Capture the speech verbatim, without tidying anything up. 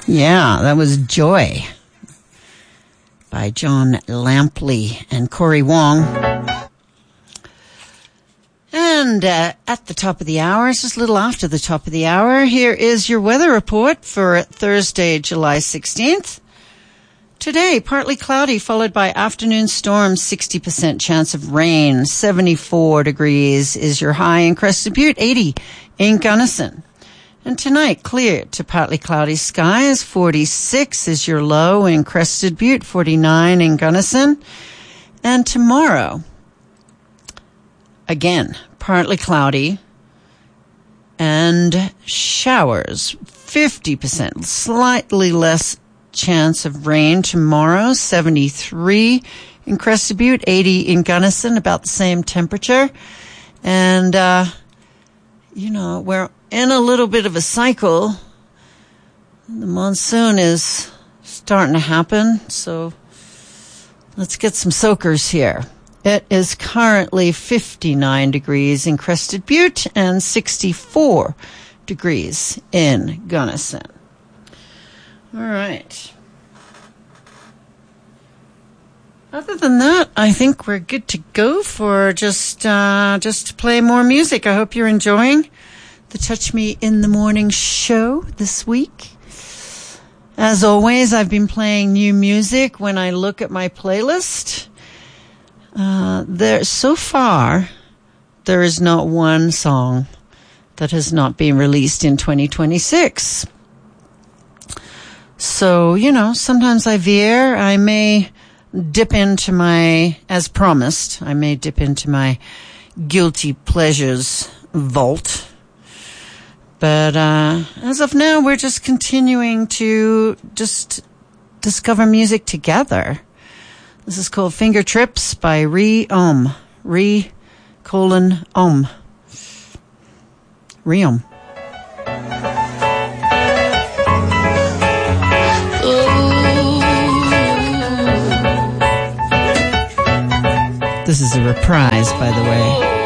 Yeah, that was Joy by John Lampley and Corey Wong. And uh, at the top of the hour, it's just a little after the top of the hour, here is your weather report for Thursday, July sixteenth. Today, partly cloudy, followed by afternoon storms, sixty percent chance of rain. seventy-four degrees is your high in Crested Butte, eighty in Gunnison. And tonight, clear to partly cloudy skies, forty-six is your low in Crested Butte, forty-nine in Gunnison. And tomorrow, again, partly cloudy and showers, fifty percent, slightly less chance of rain tomorrow, seventy-three in Crested Butte, eighty in Gunnison, about the same temperature. And, uh, you know, we're in a little bit of a cycle. The monsoon is starting to happen, so let's get some soakers here. It is currently fifty-nine degrees in Crested Butte and sixty-four degrees in Gunnison. All right. Other than that, I think we're good to go for just uh, just to play more music. I hope you're enjoying the Touch Me in the Morning show this week. As always, I've been playing new music when I look at my playlist. Uh, there, so far, there is not one song that has not been released in twenty twenty-six. So, you know, sometimes I veer. I may dip into my, as promised, I may dip into my guilty pleasures vault. But uh, as of now, we're just continuing to just discover music together. This is called Finger Trips by Re Om. Re colon Om. Re Om. This is a reprise, by the way.